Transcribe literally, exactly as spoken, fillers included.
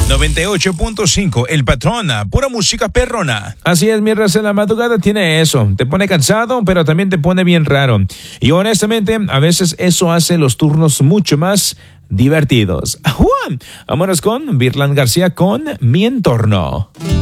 noventa y ocho punto cinco, El Patrona, pura música perrona. Así es, mi raza, la madrugada tiene eso. Te pone cansado, pero también te pone bien raro. Y honestamente, a veces eso hace los turnos mucho más divertidos. ¡Ajua! Vámonos con Virlan García con Mi Entorno.